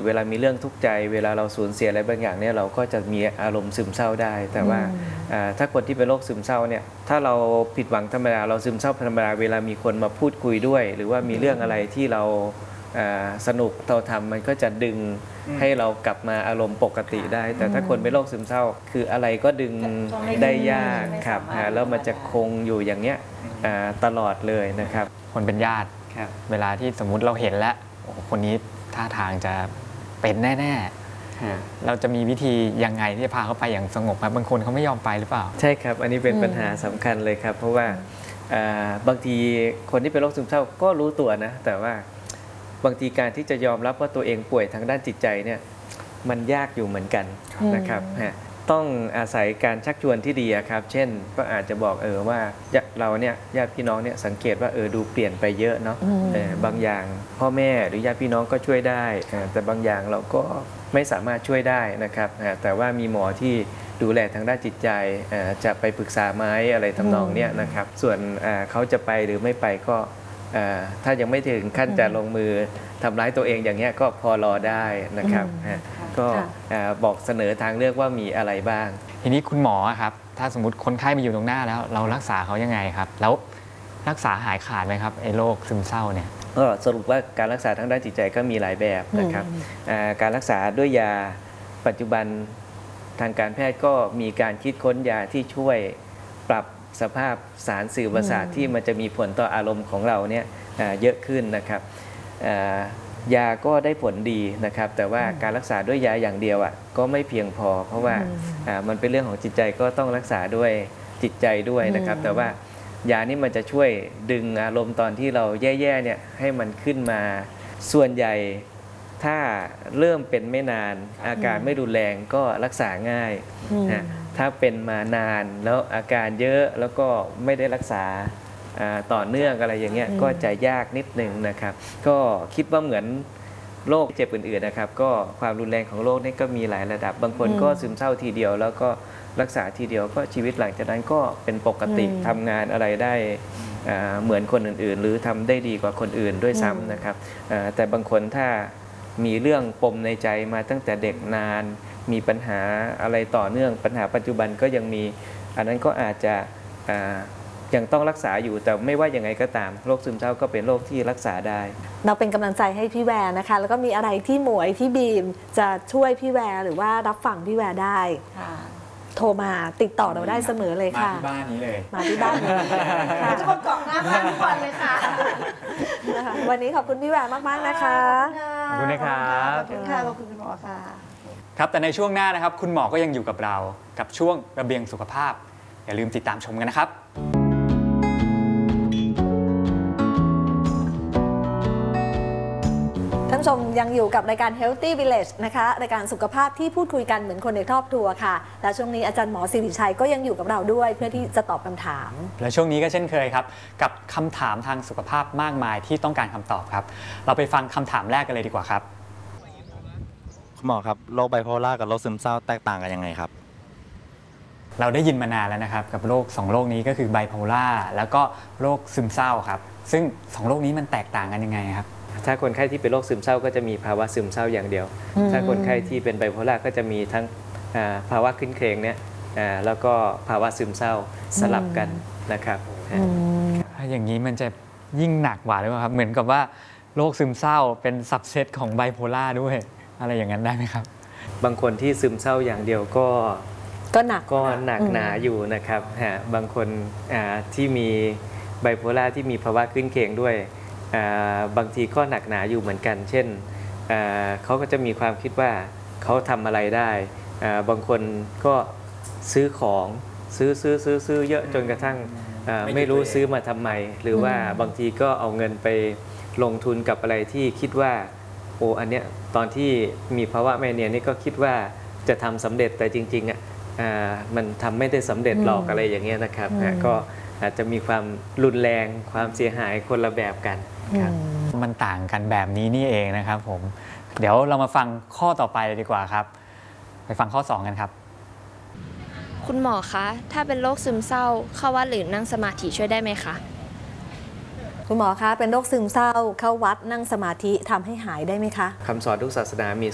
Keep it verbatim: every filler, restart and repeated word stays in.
เวลามีเรื่องทุกข์ใจเวลาเราสูญเสียอะไรบางอย่างเนี่ยเราก็จะมีอารมณ์ซึมเศร้าได้แต่ว่าถ้าคนที่เป็นโรคซึมเศร้าเนี่ยถ้าเราผิดหวังธรรมดาเราซึมเศร้าธรรมดาเวลามีคนมาพูดคุยด้วยหรือว่ามีเรื่องอะไรที่เราสนุกเราทำมันก็จะดึงให้เรากลับมาอารมณ์ปกติได้แต่ถ้าคนเป็นโรคซึมเศร้าคืออะไรก็ดึงได้ยากครับแล้วมันจะคงอยู่อย่างเนี้ยตลอดเลยนะครับคนเป็นญาติเวลาที่สมมุติเราเห็นแล้วคนนี้ท่าทางจะเป็นแน่ๆเราจะมีวิธียังไงที่จะพาเขาไปอย่างสงบครับบางคนเขาไม่ยอมไปหรือเปล่าใช่ครับอันนี้เป็นปัญหาสำคัญเลยครับเพราะว่าบางทีคนที่เป็นโรคซึมเศร้าก็รู้ตัวนะแต่ว่าบางทีการที่จะยอมรับว่าตัวเองป่วยทางด้านจิตใจเนี่ยมันยากอยู่เหมือนกันนะครับต้องอาศัยการชักชวนที่ดีครับเช่นก็อาจจะบอกเออว่าเราเนี่ยญาติพี่น้องเนี่ยสังเกตว่าเออดูเปลี่ยนไปเยอะเนาะบางอย่างพ่อแม่หรือญาติพี่น้องก็ช่วยได้แต่บางอย่างเราก็ไม่สามารถช่วยได้นะครับแต่ว่ามีหมอที่ดูแลทางด้านจิตใจจะไปปรึกษาไหมอะไรทำนองเนี้ยนะครับส่วนเขาจะไปหรือไม่ไปก็ถ้ายังไม่ถึงขั้นจะลงมือทำร้ายตัวเองอย่างเงี้ยก็พอรอได้นะครับก็บอกเสนอทางเลือกว่ามีอะไรบ้างทีนี้คุณหมอครับถ้าสมมติคนไข้มาอยู่ตรงหน้าแล้วเรารักษาเขายังไงครับแล้วรักษาหายขาดไหมครับไอ้โรคซึมเศร้าเนี่ยก็สรุปว่าการรักษาทางด้านจิตใจก็มีหลายแบบนะครับการรักษาด้วยยาปัจจุบันทางการแพทย์ก็มีการคิดค้นยาที่ช่วยปรับสภาพสารสื่อประสาทที่มันจะมีผลต่ออารมณ์ของเราเนี่ยเยอะขึ้นนะครับยาก็ได้ผลดีนะครับแต่ว่าการรักษาด้วยยาอย่างเดียวอ่ะก็ไม่เพียงพอเพราะว่ามันเป็นเรื่องของจิตใจก็ต้องรักษาด้วยจิตใจด้วยนะครับแต่ว่ายานี่มันจะช่วยดึงอารมณ์ตอนที่เราแย่ๆเนี่ยให้มันขึ้นมาส่วนใหญ่ถ้าเริ่มเป็นไม่นานอาการไม่รุนแรงก็รักษาง่ายนะถ้าเป็นมานานแล้วอาการเยอะแล้วก็ไม่ได้รักษาต่อเนื่องอะไรอย่างเงี้ยก็จะยากนิดนึงนะครับก็คิดว่าเหมือนโรคเจ็บอื่นๆนะครับก็ความรุนแรงของโรคนี่ก็มีหลายระดับบางคนก็ซึมเศร้าทีเดียวแล้วก็รักษาทีเดียวก็ชีวิตหลังจากนั้นก็เป็นปกติทำงานอะไรได้เหมือนคนอื่นๆหรือทำได้ดีกว่าคนอื่นด้วยซ้ำนะครับแต่บางคนถ้ามีเรื่องปมในใจมาตั้งแต่เด็กนานมีปัญหาอะไรต่อเนื่องปัญหาปัจจุบันก็ยังมีอันนั้นก็อาจจะยังต้องรักษาอยู่แต่ไม่ว่ายังไงก็ตามโรคซึมเศร้าก็เป็นโรคที่รักษาได้เราเป็นกำลังใจให้พี่แวร์นะคะแล้วก็มีอะไรที่หมวยที่บีมจะช่วยพี่แวร์หรือว่ารับฟังพี่แวร์ได้โทรมาติดต่อเราได้เสมอเลยค่ะมาที่บ้านนี้เลยมาที่บ้านนี้ทุกคนเกาะหน้าบ้านทุกวันเลยค่ะวันนี้ขอบคุณพี่แวร์มากๆนะคะขอบคุณนะครับขอบคุณค่ะขอบคุณคุณหมอค่ะครับแต่ในช่วงหน้านะครับคุณหมอก็ยังอยู่กับเรากับช่วงระเบียงสุขภาพอย่าลืมติดตามชมกันนะครับท่านผู้ชมยังอยู่กับรายการ Healthy Village นะคะรายการสุขภาพที่พูดคุยกันเหมือนคนในครอบครัวค่ะและช่วงนี้อาจารย์หมอสิริชัยก็ยังอยู่กับเราด้วยเพื่อที่จะตอบคำถามและช่วงนี้ก็เช่นเคยครับกับคำถามทางสุขภาพมากมายที่ต้องการคำตอบครับเราไปฟังคำถามแรกกันเลยดีกว่าครับคุณหมอครับโรคไบโพล่ากับโรคซึมเศร้าแตกต่างกันยังไงครับเราได้ยินมานานแล้วนะครับกับโรคสองโรคนี้ก็คือไบโพล่าแล้วก็โรคซึมเศร้าครับซึ่งสองโรคนี้มันแตกต่างกันยังไงครับถ้าคนไข้ที่เป็นโรคซึมเศร้าก็จะมีภาวะซึมเศร้าอย่างเดียวถ้าคนไข้ที่เป็นไบโพล่าก็จะมีทั้งภาวะคลื่นเครงเนี่ยแล้วก็ภาวะซึมเศร้าสลับกันนะครับถ้าอย่างนี้มันจะยิ่งหนักกว่าหรือเปล่าครับเหมือนกับว่าโรคซึมเศร้าเป็นซับเซตของไบโพล่าด้วยอะไรอย่างนั้นได้ไหมครับบางคนที่ซึมเศร้าอย่างเดียวก็ก็หนักก็หนักหนาอยู่นะครับบางคนที่มีไบโพล่าที่มีภาวะคลื่นเครงด้วยบางทีก็หนักหนาอยู่เหมือนกันเช่นเขาก็จะมีความคิดว่าเขาทำอะไรได้บางคนก็ซื้อของซื้อซื้อซื้อซื้อเยอะจนกระทั่งไม่รู้ซื้อมาทำไมหรือว่าบางทีก็เอาเงินไปลงทุนกับอะไรที่คิดว่าโอ้อันเนี้ยตอนที่มีภาวะแมเนียนี่ก็คิดว่าจะทำสำเร็จแต่จริงๆอ่ะมันทำไม่ได้สำเร็จหรอกอะไรอย่างเงี้ยนะครับก็อาจจะมีความรุนแรงความเสียหายคนละแบบกันมันต่างกันแบบนี้นี่เองนะครับผมเดี๋ยวเรามาฟังข้อต่อไปเลยดีกว่าครับไปฟังข้อสองกันครับคุณหมอคะถ้าเป็นโรคซึมเศร้าเข้าวัดหรือนั่งสมาธิช่วยได้ไหมคะคุณหมอคะเป็นโรคซึมเศร้าเข้าวัดนั่งสมาธิทำให้หายได้ไหมคะคำสอนทุกศาสนามี